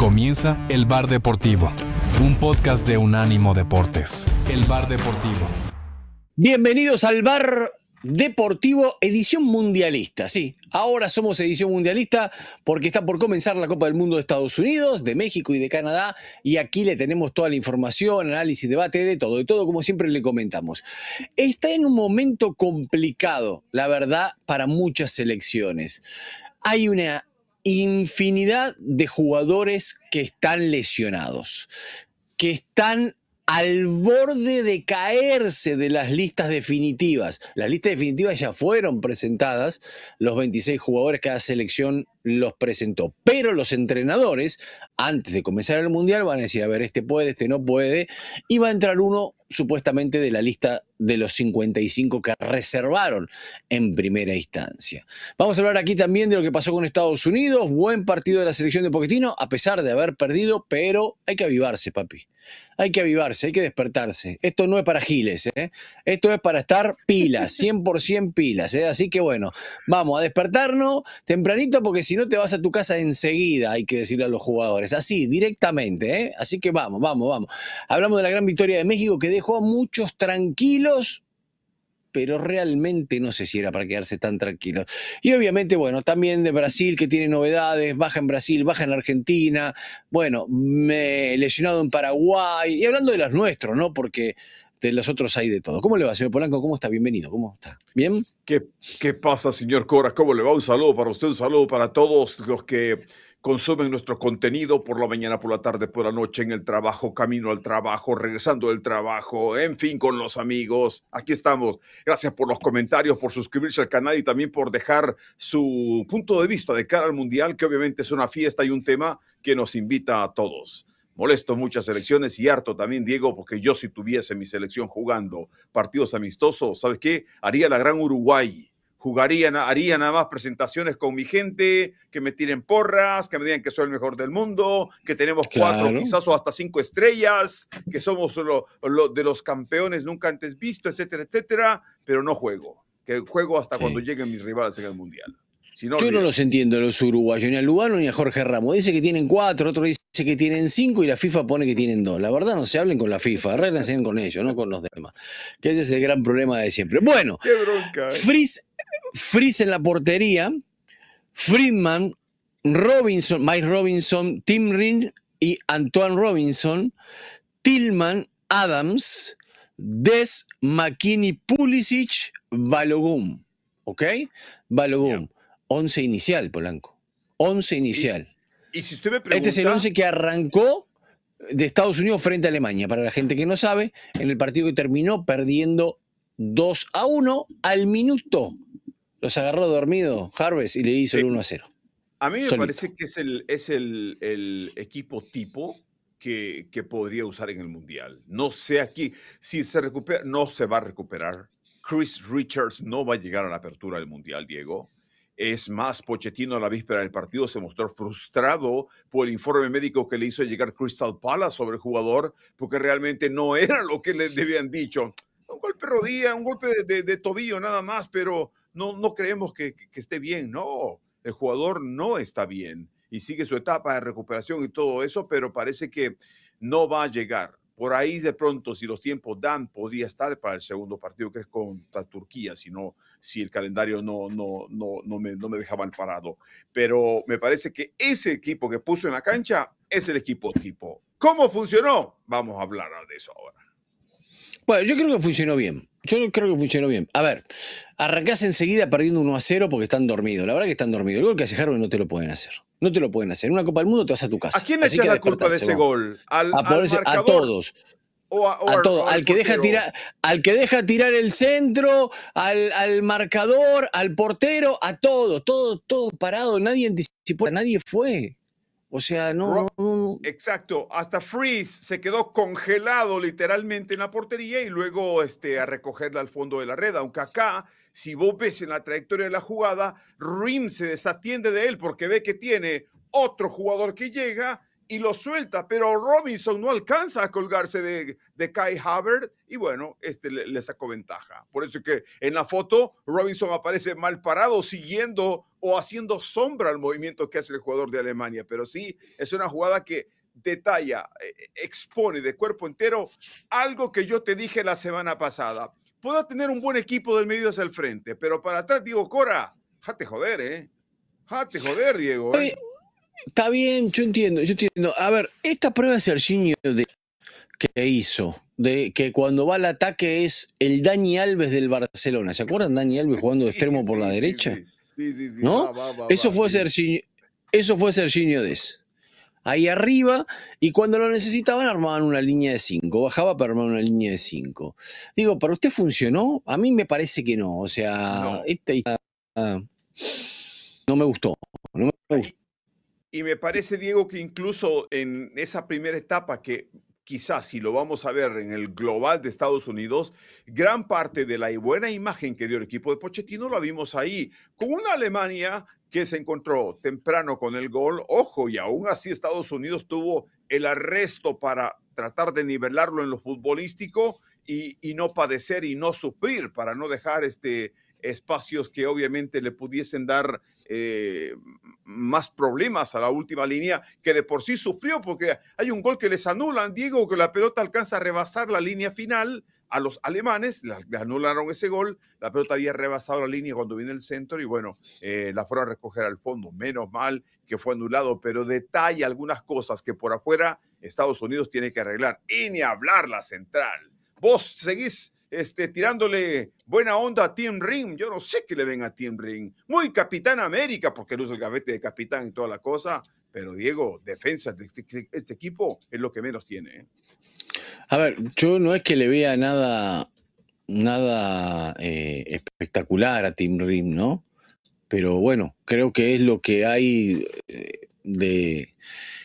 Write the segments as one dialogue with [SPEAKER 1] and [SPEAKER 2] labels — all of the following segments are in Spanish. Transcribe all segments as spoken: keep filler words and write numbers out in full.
[SPEAKER 1] Comienza El Bar Deportivo, un podcast de Unánimo Deportes. El Bar Deportivo.
[SPEAKER 2] Bienvenidos al Bar Deportivo edición mundialista. Sí, ahora somos edición mundialista porque está por comenzar la Copa del Mundo de Estados Unidos, de México y de Canadá, y aquí le tenemos toda la información, análisis, debate, de todo, y todo como siempre le comentamos. Está en un momento complicado, la verdad, para muchas selecciones. Hay una infinidad de jugadores que están lesionados, que están al borde de caerse de las listas definitivas. Las listas definitivas ya fueron presentadas, los veintiséis jugadores que cada selección los presentó, pero los entrenadores, antes de comenzar el Mundial, van a decir, a ver, este puede, este no puede, y va a entrar uno supuestamente de la lista de los cincuenta y cinco que reservaron en primera instancia. Vamos a hablar aquí también de lo que pasó con Estados Unidos, buen partido de la selección de Pochettino, a pesar de haber perdido, pero hay que avivarse, papi. Hay que avivarse, hay que despertarse. Esto no es para giles, ¿eh? Esto es para estar pilas, cien por ciento pilas, ¿eh? Así que bueno, vamos a despertarnos tempranito porque si no te vas a tu casa enseguida, hay que decirle a los jugadores, así, directamente, ¿eh? Así que vamos, vamos, vamos. Hablamos de la gran victoria de México que dejó a muchos tranquilos, pero realmente no sé si era para quedarse tan tranquilos. Y obviamente, bueno, también de Brasil, que tiene novedades, baja en Brasil, baja en Argentina, bueno, me, lesionado en Paraguay, y hablando de los nuestros, ¿no? Porque de los otros hay de todo. ¿Cómo le va, señor Polanco? ¿Cómo está? Bienvenido. ¿Cómo está? ¿Bien?
[SPEAKER 3] ¿Qué, qué pasa, señor Cora? ¿Cómo le va? Un saludo para usted, un saludo para todos los que consumen nuestro contenido por la mañana, por la tarde, por la noche, en el trabajo, camino al trabajo, regresando del trabajo, en fin, con los amigos. Aquí estamos. Gracias por los comentarios, por suscribirse al canal y también por dejar su punto de vista de cara al Mundial, que obviamente es una fiesta y un tema que nos invita a todos. Molesto muchas selecciones y harto también, Diego, porque yo si tuviese mi selección jugando partidos amistosos, ¿sabes qué? Haría la gran Uruguay. Jugaría, haría nada más presentaciones con mi gente, que me tiren porras, que me digan que soy el mejor del mundo, que tenemos cuatro,
[SPEAKER 2] Claro.
[SPEAKER 3] quizás o hasta cinco estrellas, que somos lo, lo, de los campeones nunca antes visto, etcétera, etcétera, pero no juego. Que juego hasta
[SPEAKER 2] Sí.
[SPEAKER 3] cuando lleguen mis rivales en el Mundial. Si no,
[SPEAKER 2] Yo
[SPEAKER 3] olvídate.
[SPEAKER 2] no los entiendo los uruguayos, ni a Lugano ni a Jorge Ramos. Dice que tienen cuatro, otro dice que tienen cinco y la FIFA pone que tienen dos. La verdad no se hablen con la FIFA, arréglense con ellos, no con los demás. Que ese es el gran problema de siempre. Bueno,
[SPEAKER 3] Qué bronca, ¿eh?
[SPEAKER 2] Frizz, Frizz en la portería, Friedman, Robinson, Mike Robinson, Tim Ring y Antoine Robinson, Tillman, Adams, Des, McKinney, Pulisic, Balogun. ¿Ok? Balogun.
[SPEAKER 3] Yeah.
[SPEAKER 2] Once inicial, Polanco. Once inicial.
[SPEAKER 3] Y, y si usted me pregunta...
[SPEAKER 2] Este es el once que arrancó de Estados Unidos frente a Alemania. Para la gente que no sabe, en el partido que terminó perdiendo dos a uno al minuto. Los agarró dormido Harvest y le hizo
[SPEAKER 3] Sí.
[SPEAKER 2] el uno a cero.
[SPEAKER 3] A mí me
[SPEAKER 2] Solito.
[SPEAKER 3] parece que es el, es el, el equipo tipo que, que podría usar en el Mundial. No sé aquí, si se recupera, no se va a recuperar. Chris Richards no va a llegar a la apertura del Mundial, Diego. Es más, Pochettino a la víspera del partido se mostró frustrado por el informe médico que le hizo llegar Crystal Palace sobre el jugador, porque realmente no era lo que le habían dicho. Un golpe de rodilla, un golpe de, de, de tobillo nada más, pero no, no creemos que, que, que esté bien, no. El jugador no está bien y sigue su etapa de recuperación y todo eso, pero parece que no va a llegar. Por ahí de pronto, si los tiempos dan, podría estar para el segundo partido, que es contra Turquía, si, no, si el calendario no, no, no, no, me, no me deja mal parado. Pero me parece que ese equipo que puso en la cancha es el equipo tipo. ¿Cómo funcionó? Vamos a hablar de eso ahora.
[SPEAKER 2] Bueno, yo creo que funcionó bien. Yo creo que funcionó bien. A ver, arrancás enseguida perdiendo uno a cero porque están dormidos. La verdad que están dormidos. El gol que hace Harvey no te lo pueden hacer. No te lo pueden hacer. En una Copa del Mundo te vas a tu casa.
[SPEAKER 3] ¿A quién le
[SPEAKER 2] Así
[SPEAKER 3] echas
[SPEAKER 2] que
[SPEAKER 3] la culpa de ese
[SPEAKER 2] vamos.
[SPEAKER 3] gol? ¿Al,
[SPEAKER 2] A,
[SPEAKER 3] al
[SPEAKER 2] ponerse, a
[SPEAKER 3] marcador?
[SPEAKER 2] todos.
[SPEAKER 3] O a, o
[SPEAKER 2] a
[SPEAKER 3] al,
[SPEAKER 2] todo,
[SPEAKER 3] o al,
[SPEAKER 2] al que deja tirar, al que deja tirar el centro, al, al marcador, al portero, a todo, todo, todo parado, nadie anticipó, nadie fue. O sea, no, no, no.
[SPEAKER 3] Exacto, hasta Freeze se quedó congelado literalmente en la portería y luego este, a recogerla al fondo de la red, aunque acá, si vos ves en la trayectoria de la jugada, Rim se desatiende de él porque ve que tiene otro jugador que llega y lo suelta, pero Robinson no alcanza a colgarse de, de Kai Havertz y bueno, este le, le sacó ventaja. Por eso que en la foto Robinson aparece mal parado, siguiendo o haciendo sombra al movimiento que hace el jugador de Alemania, pero sí, es una jugada que detalla, eh, expone de cuerpo entero algo que yo te dije la semana pasada. Puedo tener un buen equipo del medio hacia el frente, pero para atrás, Diego Cora, jate joder, ¿eh? Jate joder, Diego, ¿eh?
[SPEAKER 2] Está bien, yo entiendo, yo entiendo. A ver, esta prueba de Serginho de, que hizo, de que cuando va al ataque es el Dani Alves del Barcelona. ¿Se acuerdan Dani Alves jugando de
[SPEAKER 3] Sí,
[SPEAKER 2] extremo por
[SPEAKER 3] sí,
[SPEAKER 2] la
[SPEAKER 3] sí,
[SPEAKER 2] derecha?
[SPEAKER 3] sí, sí, sí, sí,
[SPEAKER 2] ¿No?
[SPEAKER 3] va, va, va,
[SPEAKER 2] Eso
[SPEAKER 3] va,
[SPEAKER 2] fue
[SPEAKER 3] sí.
[SPEAKER 2] Serginho, eso fue Serginho Dest. Ahí arriba, y cuando lo necesitaban armaban una línea de cinco, bajaba para armar una línea de cinco. Digo, ¿para usted funcionó? A mí me parece que no, o sea,
[SPEAKER 3] No.
[SPEAKER 2] esta, esta no me gustó, no me gustó.
[SPEAKER 3] Y, y me parece, Diego, que incluso en esa primera etapa que quizás si lo vamos a ver en el global de Estados Unidos, gran parte de la buena imagen que dio el equipo de Pochettino la vimos ahí, con una Alemania que se encontró temprano con el gol, ojo, y aún así Estados Unidos tuvo el arresto para tratar de nivelarlo en lo futbolístico y, y no padecer y no sufrir, para no dejar este, espacios que obviamente le pudiesen dar eh, más problemas a la última línea, que de por sí sufrió, porque hay un gol que les anulan, Diego, que la pelota alcanza a rebasar la línea final a los alemanes, le anularon ese gol, la pelota había rebasado la línea cuando viene el centro y bueno, eh, la fueron a recoger al fondo, menos mal que fue anulado, pero detalla algunas cosas que por afuera Estados Unidos tiene que arreglar, y ni hablar la central. Vos seguís este, tirándole buena onda a Tim Ring, yo no sé qué le ven a Tim Ring, muy Capitán América, porque él usa el gavete de capitán y toda la cosa, pero Diego, defensa de este, este equipo es lo que menos tiene, ¿eh?
[SPEAKER 2] A ver, yo no es que le vea nada, nada eh, espectacular a Tim Rim, ¿no? Pero bueno, creo que es lo que hay de,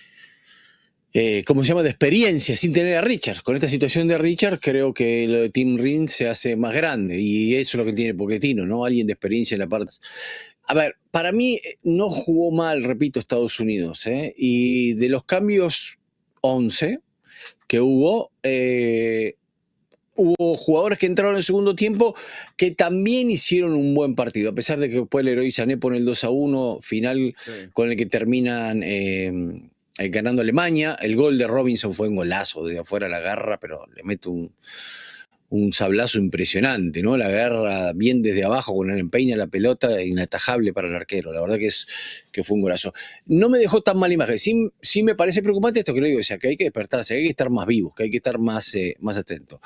[SPEAKER 2] eh, ¿cómo se llama? De experiencia sin tener a Richard. Con esta situación de Richard, creo que lo de Tim Rim se hace más grande y eso es lo que tiene Pochettino, ¿no? Alguien de experiencia en la parte. A ver, para mí no jugó mal, repito, Estados Unidos, ¿eh? Y de los cambios once que hubo, eh, hubo jugadores que entraron en el segundo tiempo que también hicieron un buen partido, a pesar de que después el Leroy Sané pone el dos a uno final, sí, con el que terminan eh, ganando Alemania. El gol de Robinson fue un golazo, desde afuera la agarra, pero le mete un, un sablazo impresionante, ¿no? La agarra bien desde abajo, con el empeina la pelota, inatajable para el arquero. La verdad que, es, que fue un golazo. No me dejó tan mala imagen. Sí, sí me parece preocupante esto que lo digo, o sea, que hay que despertarse, que hay que estar más vivos, que hay que estar más, eh, más atentos.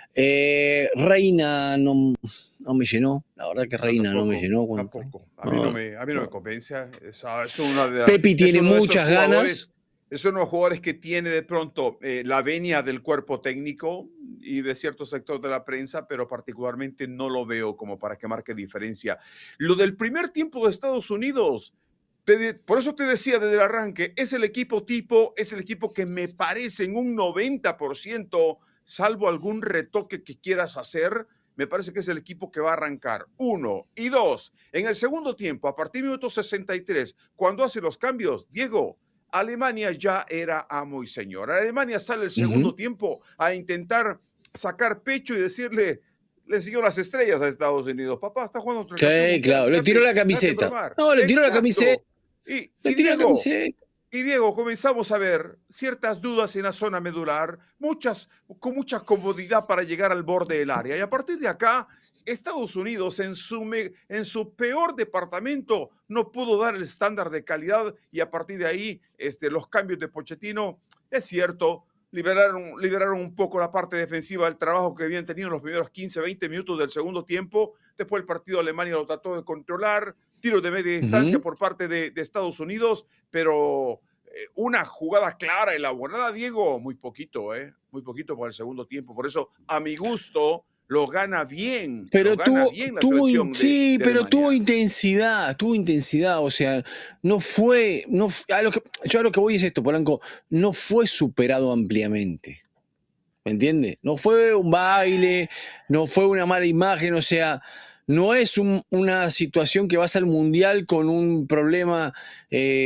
[SPEAKER 2] Eh, Reina no, no me llenó, la verdad que Reina no, tampoco, no me llenó. Cuando,
[SPEAKER 3] tampoco. A mí no, no, me, a mí no, no me convence. Es, es una de,
[SPEAKER 2] Pepi
[SPEAKER 3] es
[SPEAKER 2] tiene
[SPEAKER 3] uno
[SPEAKER 2] muchas ganas.
[SPEAKER 3] Es uno de los jugadores que tiene de pronto eh, la venia del cuerpo técnico y de cierto sector de la prensa, pero particularmente no lo veo como para que marque diferencia. Lo del primer tiempo de Estados Unidos, te, por eso te decía desde el arranque, es el equipo tipo, es el equipo que me parece en un noventa por ciento, salvo algún retoque que quieras hacer, me parece que es el equipo que va a arrancar. Uno. Y dos, en el segundo tiempo, a partir del minuto sesenta y tres, cuando hace los cambios, Diego, Alemania ya era amo y señor. Alemania sale el segundo uh-huh. tiempo a intentar sacar pecho y decirle, le enseñó las estrellas a Estados Unidos. Papá, está jugando otro
[SPEAKER 2] Sí, mundial, claro, le tiró la camiseta. No, le tiró Exacto. la camiseta.
[SPEAKER 3] Y,
[SPEAKER 2] le
[SPEAKER 3] y,
[SPEAKER 2] tiró
[SPEAKER 3] Diego,
[SPEAKER 2] la camiseta.
[SPEAKER 3] Y Diego, comenzamos a ver ciertas dudas en la zona medular, muchas, con mucha comodidad para llegar al borde del área. Y a partir de acá, Estados Unidos en su, me, en su peor departamento no pudo dar el estándar de calidad y a partir de ahí este, los cambios de Pochettino, es cierto, liberaron, liberaron un poco la parte defensiva del trabajo que habían tenido en los primeros quince, veinte minutos del segundo tiempo. Después el partido de Alemania lo trató de controlar, tiros de media distancia uh-huh. por parte de, de Estados Unidos, pero eh, una jugada clara, elaborada, Diego, muy poquito, ¿eh? Muy poquito para el segundo tiempo. Por eso, a mi gusto, lo gana bien.
[SPEAKER 2] Pero
[SPEAKER 3] lo
[SPEAKER 2] tuvo,
[SPEAKER 3] gana bien la
[SPEAKER 2] tuvo
[SPEAKER 3] selección de,
[SPEAKER 2] sí,
[SPEAKER 3] de
[SPEAKER 2] pero
[SPEAKER 3] Alemania.
[SPEAKER 2] tuvo intensidad, tuvo intensidad, o sea, no fue, no, a lo que, yo a lo que voy es esto, Polanco, no fue superado ampliamente, ¿me entiendes? No fue un baile, no fue una mala imagen, o sea, no es un, una situación que vas al Mundial con un problema eh,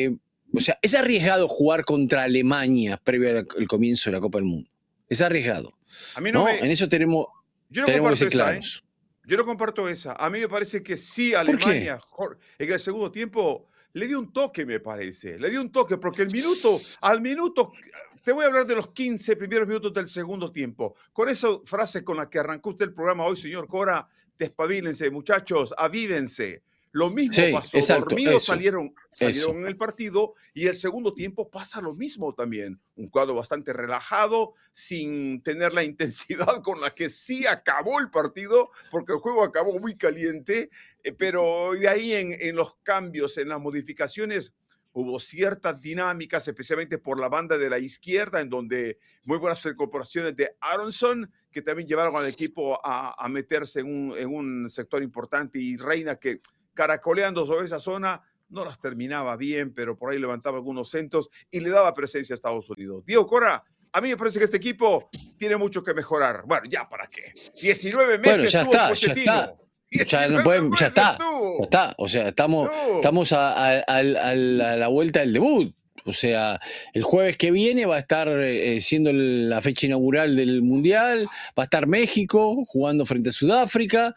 [SPEAKER 2] O sea, es arriesgado jugar contra Alemania previo al, al comienzo de la Copa del Mundo. Es arriesgado.
[SPEAKER 3] A mí no,
[SPEAKER 2] ¿no?
[SPEAKER 3] me...
[SPEAKER 2] En eso tenemos,
[SPEAKER 3] Yo no
[SPEAKER 2] tenemos que ser
[SPEAKER 3] esa,
[SPEAKER 2] claros.
[SPEAKER 3] ¿eh? Yo no comparto esa. A mí me parece que sí, Alemania en el segundo tiempo le dio un toque, me parece. Le dio un toque porque el minuto, al minuto, te voy a hablar de los quince primeros minutos del segundo tiempo. Con esa frase con la que arrancó usted el programa hoy, señor Cora, despabilense, muchachos, avívense. Lo mismo
[SPEAKER 2] sí,
[SPEAKER 3] pasó,
[SPEAKER 2] exacto,
[SPEAKER 3] dormidos
[SPEAKER 2] eso,
[SPEAKER 3] salieron, salieron
[SPEAKER 2] eso.
[SPEAKER 3] en el partido y el segundo tiempo pasa lo mismo también. Un cuadro bastante relajado, sin tener la intensidad con la que sí acabó el partido, porque el juego acabó muy caliente, eh, pero de ahí en, en los cambios, en las modificaciones, hubo ciertas dinámicas, especialmente por la banda de la izquierda, en donde muy buenas incorporaciones de Aronson, que también llevaron al equipo a, a meterse en un, en un sector importante, y Reina, que caracoleando sobre esa zona, no las terminaba bien, pero por ahí levantaba algunos centros y le daba presencia a Estados Unidos. Diego Cora, a mí me parece que este equipo tiene mucho que mejorar. Bueno, ya para qué. diecinueve meses
[SPEAKER 2] bueno, ya
[SPEAKER 3] estuvo
[SPEAKER 2] está,
[SPEAKER 3] Pochettino.
[SPEAKER 2] ya está. Ya, no pueden, ya está, ya está. O sea, estamos, no. estamos a, a, a, a la vuelta del debut. O sea, el jueves que viene va a estar eh, siendo la fecha inaugural del Mundial, va a estar México jugando frente a Sudáfrica.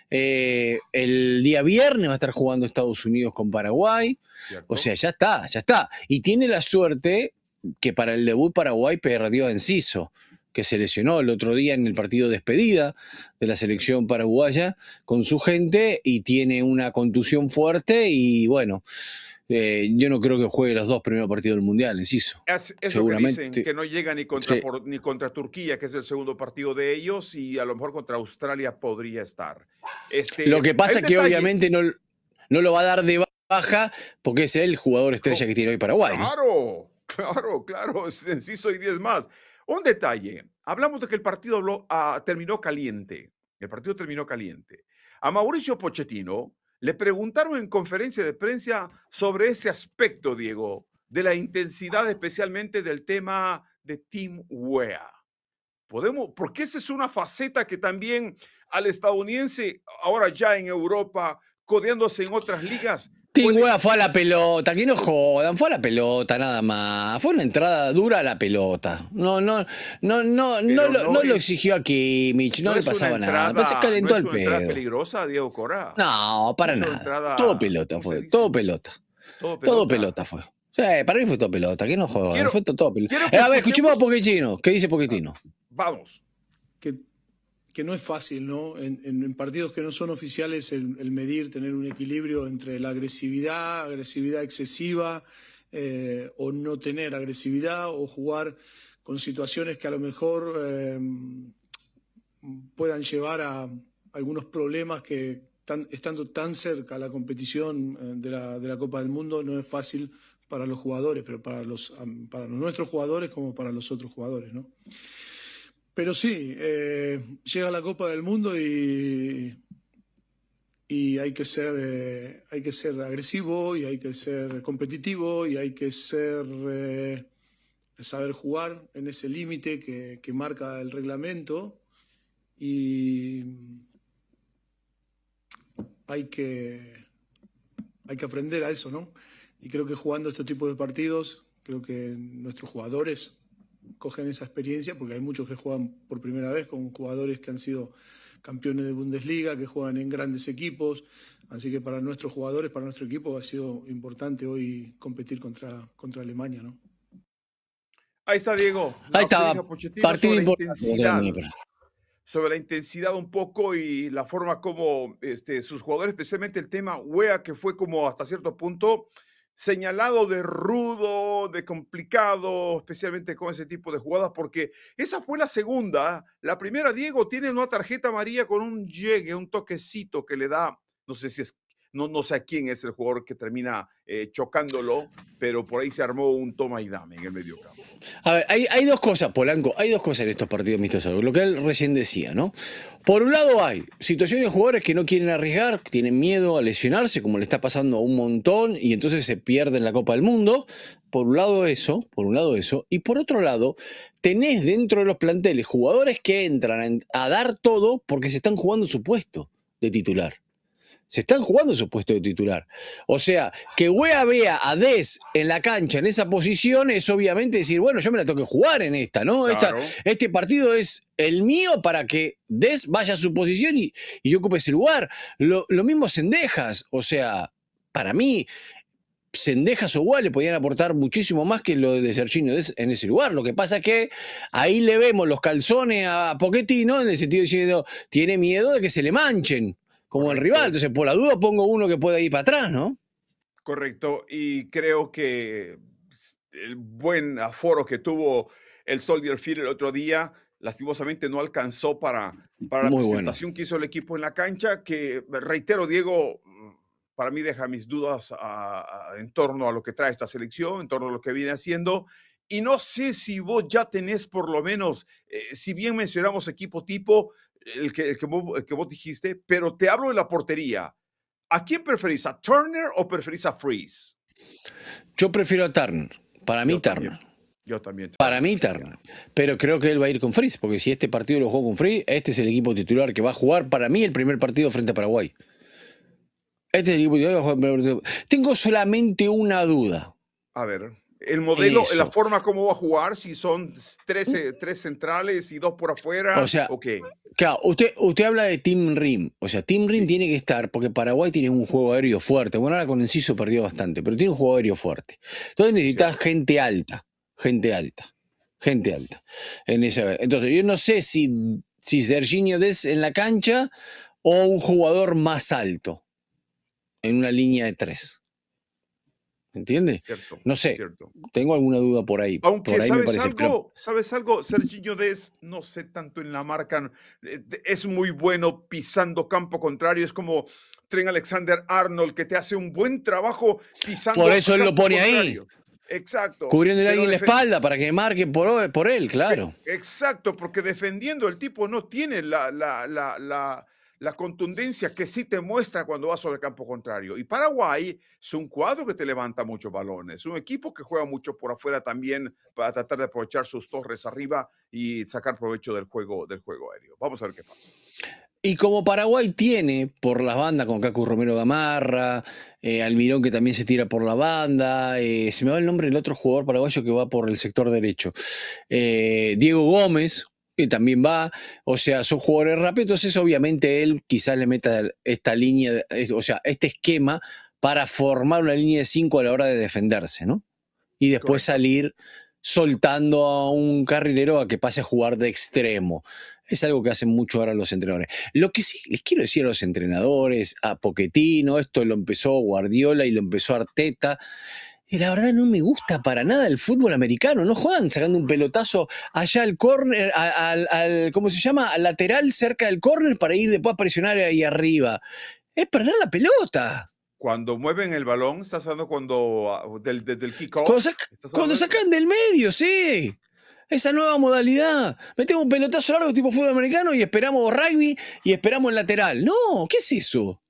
[SPEAKER 2] Eh, el día viernes va a estar jugando Estados Unidos con Paraguay. ¿Cierto? O sea, ya está, ya está. Y tiene la suerte que para el debut Paraguay perdió a Enciso, que se lesionó el otro día en el partido de despedida de la selección paraguaya con su gente y tiene una contusión fuerte y bueno, eh, yo no creo que juegue los dos primeros partidos del Mundial, Enciso.
[SPEAKER 3] Es, es seguramente. Lo que dicen, que no llega ni contra, sí. por, ni contra Turquía, que es el segundo partido de ellos, y a lo mejor contra Australia podría estar. Este,
[SPEAKER 2] lo que pasa es que obviamente no, no lo va a dar de baja porque es el jugador estrella oh, que tiene hoy Paraguay.
[SPEAKER 3] Claro, ¿no? claro, claro, Enciso y diez más. Un detalle, hablamos de que el partido lo, uh, terminó caliente, el partido terminó caliente. A Mauricio Pochettino le preguntaron en conferencia de prensa sobre ese aspecto, Diego, de la intensidad, especialmente del tema de Team U E A. Podemos, porque esa es una faceta que también al estadounidense, ahora ya en Europa, codeándose en otras ligas.
[SPEAKER 2] Team U E A fue a la pelota, que no jodan, fue a la pelota nada más. Fue una entrada dura a la pelota. No, no, no, no, no, no, lo, no es, lo exigió a Kimmich, no, no le pasaba entrada, nada. Se calentó
[SPEAKER 3] no
[SPEAKER 2] el pedo.
[SPEAKER 3] ¿Es peligrosa, Diego Cora?
[SPEAKER 2] No, para no nada. Entrada, todo pelota fue, todo pelota. Todo pelota. Todo pelota fue. Sí, para mí fue todo pelota, que no jodan, quiero, fue todo pelota. Eh, a ver, escuchemos a Pochettino. ¿Qué dice Pochettino?
[SPEAKER 3] Vamos.
[SPEAKER 4] Que, que no es fácil, ¿no? En, en, en partidos que no son oficiales, el, el medir, tener un equilibrio entre la agresividad, agresividad excesiva, eh, o no tener agresividad, o jugar con situaciones que a lo mejor eh, puedan llevar a algunos problemas que, tan, estando tan cerca a la competición de la, de la Copa del Mundo, no es fácil para los jugadores, pero para, los, para nuestros jugadores como para los otros jugadores, ¿no? Pero sí, eh, llega la Copa del Mundo y, y hay que ser, eh, hay que ser agresivo y hay que ser competitivo y hay que ser eh, saber jugar en ese límite que, que marca el reglamento y hay que, hay que aprender a eso, ¿no? Y creo que jugando este tipo de partidos, creo que nuestros jugadores cogen esa experiencia, porque hay muchos que juegan por primera vez con jugadores que han sido campeones de Bundesliga, que juegan en grandes equipos, así que para nuestros jugadores, para nuestro equipo ha sido importante hoy competir contra, contra Alemania, ¿no?
[SPEAKER 3] Ahí está, Diego.
[SPEAKER 2] Ahí estaba, partido
[SPEAKER 3] importante. Sobre la intensidad un poco y la forma como este, sus jugadores, especialmente el tema U E A, que fue como hasta cierto punto señalado de rudo, de complicado, especialmente con ese tipo de jugadas, porque esa fue la segunda. La primera, Diego, tiene una tarjeta amarilla con un llegue, un toquecito que le da, no sé si es, no, no sé a quién es el jugador que termina eh, chocándolo, pero por ahí se armó un toma y dame en el medio campo.
[SPEAKER 2] A ver, hay, hay dos cosas, Polanco, hay dos cosas en estos partidos amistosos, lo que él recién decía, ¿no? Por un lado hay situaciones de jugadores que no quieren arriesgar, que tienen miedo a lesionarse, como le está pasando a un montón, y entonces se pierden la Copa del Mundo. Por un lado eso, por un lado eso, y por otro lado, tenés dentro de los planteles jugadores que entran a dar todo porque se están jugando su puesto de titular. se están jugando su puesto de titular. O sea, que Weah vea a Dez en la cancha en esa posición es obviamente decir, bueno, yo me la tengo que jugar en esta, ¿no?
[SPEAKER 3] Claro.
[SPEAKER 2] Esta, este partido es el mío para que Dez vaya a su posición y, y yo ocupe ese lugar. Lo, lo mismo Cendejas, o sea, para mí, Cendejas o Weah le podían aportar muchísimo más que lo de Serginho Dez en ese lugar. Lo que pasa es que ahí le vemos los calzones a Pochettino en el sentido de diciendo, tiene miedo de que se le manchen como
[SPEAKER 3] Correcto.
[SPEAKER 2] el rival, entonces por la duda pongo uno que pueda ir para atrás, ¿no?
[SPEAKER 3] Correcto, y creo que el buen aforo que tuvo el Soldier Field el otro día, lastimosamente no alcanzó para, para la
[SPEAKER 2] Muy
[SPEAKER 3] presentación
[SPEAKER 2] bueno.
[SPEAKER 3] que hizo el equipo en la cancha, que reitero, Diego, para mí deja mis dudas a, a, en torno a lo que trae esta selección, en torno a lo que viene haciendo, y no sé si vos ya tenés por lo menos, eh, si bien mencionamos equipo tipo, el que, el, que vos, el que vos dijiste, pero te hablo de la portería. ¿A quién preferís? ¿A Turner o preferís a Freeze?
[SPEAKER 2] Yo prefiero a Turner. Para mí,
[SPEAKER 3] Yo también.
[SPEAKER 2] Turner.
[SPEAKER 3] Yo también.
[SPEAKER 2] Para mí, Turner. Pero creo que él va a ir con Freeze, porque si este partido lo jugó con Freeze, este es el equipo titular que va a jugar para mí el primer partido frente a Paraguay. Este es el equipo titular que va a jugar el primer partido. Tengo solamente una duda.
[SPEAKER 3] A ver, el modelo,
[SPEAKER 2] Eso.
[SPEAKER 3] la forma como va a jugar, si son tres, tres centrales y dos por afuera,
[SPEAKER 2] O sea,
[SPEAKER 3] ok.
[SPEAKER 2] Claro, usted, usted habla de Tim Rim. O sea, Tim Rim
[SPEAKER 3] Sí.
[SPEAKER 2] tiene que estar, porque Paraguay tiene un juego aéreo fuerte. Bueno, ahora con Enciso perdió bastante, pero tiene un juego aéreo fuerte. Entonces necesitas
[SPEAKER 3] Cierto.
[SPEAKER 2] gente alta, gente alta, gente alta. En ese, entonces, yo no sé si, si Serginho Dez en la cancha o un jugador más alto en una línea de tres. ¿Entiendes?
[SPEAKER 3] Cierto,
[SPEAKER 2] No sé,
[SPEAKER 3] cierto.
[SPEAKER 2] tengo alguna duda por ahí.
[SPEAKER 3] Aunque,
[SPEAKER 2] por ahí me
[SPEAKER 3] ¿sabes
[SPEAKER 2] parece.
[SPEAKER 3] algo?
[SPEAKER 2] Pero,
[SPEAKER 3] ¿Sabes algo? Serginho Dez, no sé tanto en la marca, es muy bueno pisando campo contrario, es como Trent Alexander-Arnold, que te hace un buen trabajo pisando
[SPEAKER 2] por eso él lo
[SPEAKER 3] campo
[SPEAKER 2] pone
[SPEAKER 3] contrario.
[SPEAKER 2] ahí.
[SPEAKER 3] Exacto.
[SPEAKER 2] Cubriéndole a
[SPEAKER 3] Pero
[SPEAKER 2] alguien la
[SPEAKER 3] defen-
[SPEAKER 2] espalda para que marque por, por él, claro.
[SPEAKER 3] Exacto, porque defendiendo el tipo no tiene la, la, la, la, la contundencia que sí te muestra cuando va sobre el campo contrario. Y Paraguay es un cuadro que te levanta muchos balones, un equipo que juega mucho por afuera también para tratar de aprovechar sus torres arriba y sacar provecho del juego, del juego aéreo. Vamos a ver qué pasa.
[SPEAKER 2] Y como Paraguay tiene por las bandas con Cacu Romero Gamarra, eh, Almirón que también se tira por la banda, eh, se me va el nombre del otro jugador paraguayo que va por el sector derecho, eh, Diego Gómez, que también va, o sea, son jugadores rápidos, entonces obviamente él quizás le meta esta línea, o sea, este esquema para formar una línea de cinco a la hora de defenderse, ¿no? Y después
[SPEAKER 3] Correcto.
[SPEAKER 2] salir soltando a un carrilero a que pase a jugar de extremo. Es algo que hacen mucho ahora los entrenadores. Lo que sí les quiero decir a los entrenadores, a Pochettino, esto lo empezó Guardiola y lo empezó Arteta, y la verdad no me gusta para nada el fútbol americano. No juegan sacando un pelotazo allá al córner, al, al, ¿cómo se llama? Al lateral cerca del córner para ir después a presionar ahí arriba. Es perder la pelota.
[SPEAKER 3] Cuando mueven el balón, estás hablando cuando del, del, del kickoff.
[SPEAKER 2] Cuando, sac cuando sacan del medio, sí. Esa nueva modalidad. Metemos un pelotazo largo tipo fútbol americano y esperamos rugby y esperamos el lateral. No, ¿qué es eso?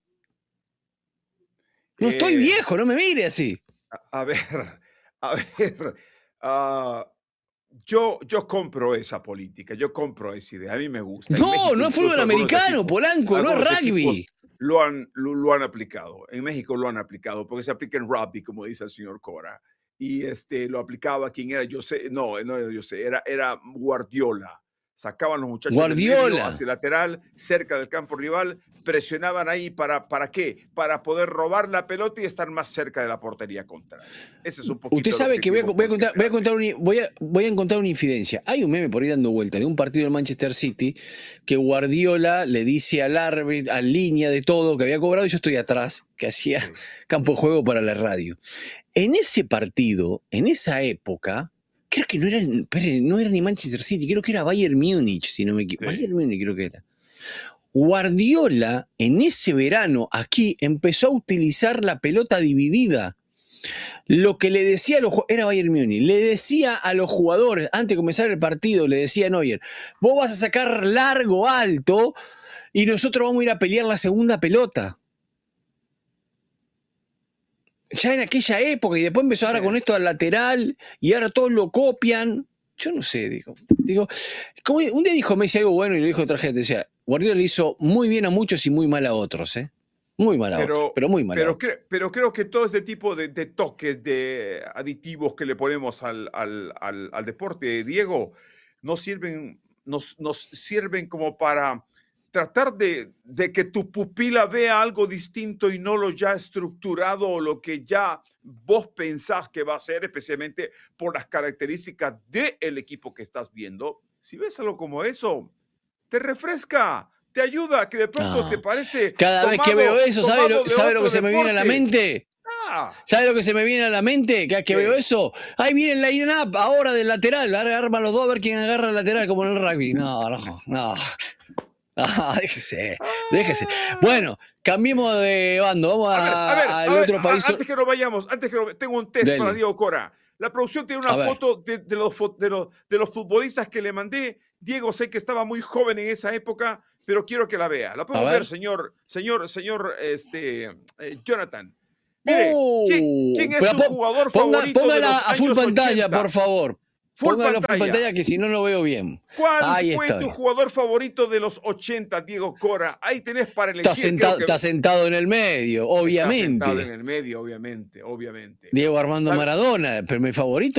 [SPEAKER 2] No eh, estoy viejo, no me mire así.
[SPEAKER 3] A, a ver, a ver. Uh, yo, yo compro esa política, yo compro esa idea. A mí me gusta.
[SPEAKER 2] No, México, no es fútbol americano, equipos, Polanco, no es rugby.
[SPEAKER 3] Lo han, lo, lo han aplicado. En México lo han aplicado porque se aplica en rugby, como dice el señor Cora. Y este, lo aplicaba quien era, yo sé, no, no era yo sé, era, era Guardiola. Sacaban los muchachos
[SPEAKER 2] Guardiola.
[SPEAKER 3] del medio hacia el lateral, cerca del campo rival, presionaban ahí para, ¿para qué? Para poder robar la pelota y estar más cerca de la portería contraria. Ese es un poquito.
[SPEAKER 2] Usted sabe que voy a, voy a contar, voy a contar una, voy a, voy a encontrar una infidencia. Hay un meme por ahí dando vuelta de un partido del Manchester City que Guardiola le dice al árbitro, al línea de todo que había cobrado y yo estoy atrás, que hacía sí. campo de juego para la radio. En ese partido, en esa época, creo que no era, no era ni Manchester City, creo que era Bayern Múnich, si no me equivoco. Sí. Bayern Múnich creo que era. Guardiola, en ese verano, aquí, empezó a utilizar la pelota dividida. Lo que le decía a los era Bayern Múnich, le decía a los jugadores, antes de comenzar el partido, le decía a Neuer, vos vas a sacar largo, alto, y nosotros vamos a ir a pelear la segunda pelota. Ya en aquella época, y después empezó ahora sí. con esto al lateral, y ahora todos lo copian. Yo no sé, digo. digo como un día dijo Messi algo bueno y lo dijo otra gente. Decía, Guardiola le hizo muy bien a muchos y muy mal a otros, ¿eh? Muy mala
[SPEAKER 3] Pero,
[SPEAKER 2] otra, pero muy mala
[SPEAKER 3] pero,
[SPEAKER 2] otra.
[SPEAKER 3] cre- pero creo que todo ese tipo de, de toques, de aditivos que le ponemos al, al- al- al deporte, Diego, nos sirven, nos, nos sirven como para tratar de, de que tu pupila vea algo distinto y no lo ya estructurado o lo que ya vos pensás que va a ser, especialmente por las características del equipo que estás viendo. Si ves algo como eso, te refresca, te ayuda, que de pronto te
[SPEAKER 2] Ah,
[SPEAKER 3] parece
[SPEAKER 2] cada vez que veo
[SPEAKER 3] tomado,
[SPEAKER 2] eso, ¿sabe
[SPEAKER 3] tomado
[SPEAKER 2] lo,
[SPEAKER 3] de
[SPEAKER 2] sabe lo
[SPEAKER 3] otro
[SPEAKER 2] que se me viene a la
[SPEAKER 3] deporte.
[SPEAKER 2] mente?
[SPEAKER 3] Ah,
[SPEAKER 2] ¿Sabe lo que se me viene a la mente? Que, que
[SPEAKER 3] ¿Qué?
[SPEAKER 2] veo eso. Ahí viene el line-up ahora del lateral. Ahora arman los dos a ver quién agarra el lateral como en el rugby. No, no, no. Ah, déjese, déjese.
[SPEAKER 3] Ah.
[SPEAKER 2] Bueno, cambiemos de bando. Vamos
[SPEAKER 3] A ver, a ver,
[SPEAKER 2] a- al
[SPEAKER 3] a ver,
[SPEAKER 2] otro
[SPEAKER 3] a-
[SPEAKER 2] país.
[SPEAKER 3] antes que nos vayamos, antes que nos- tengo un test
[SPEAKER 2] Dele.
[SPEAKER 3] para Diego Cora. La producción tiene una
[SPEAKER 2] A ver.
[SPEAKER 3] foto de, de los, fo- de, los, de los futbolistas que le mandé. Diego, sé que estaba muy joven en esa época, pero quiero que la vea. La podemos
[SPEAKER 2] A ver.
[SPEAKER 3] ver, señor, señor, señor, este, eh, Jonathan. Mire,
[SPEAKER 2] Oh,
[SPEAKER 3] ¿quién, quién es
[SPEAKER 2] pero
[SPEAKER 3] su
[SPEAKER 2] po-
[SPEAKER 3] jugador
[SPEAKER 2] ponga-
[SPEAKER 3] favorito de
[SPEAKER 2] póngala
[SPEAKER 3] los
[SPEAKER 2] a full
[SPEAKER 3] años
[SPEAKER 2] pantalla,
[SPEAKER 3] ochenta?
[SPEAKER 2] por favor.
[SPEAKER 3] Full
[SPEAKER 2] Póngala a full
[SPEAKER 3] pantalla.
[SPEAKER 2] pantalla que si no lo veo bien.
[SPEAKER 3] ¿Cuál
[SPEAKER 2] Ahí
[SPEAKER 3] fue
[SPEAKER 2] está.
[SPEAKER 3] tu jugador favorito de los ochenta, Diego Cora? Ahí tenés para elegir.
[SPEAKER 2] Está sentado,
[SPEAKER 3] creo que-
[SPEAKER 2] está sentado en el medio,
[SPEAKER 3] Está
[SPEAKER 2] obviamente.
[SPEAKER 3] sentado en el medio, obviamente, obviamente.
[SPEAKER 2] Diego Armando
[SPEAKER 3] ¿Sabe?
[SPEAKER 2] Maradona, pero mi favorito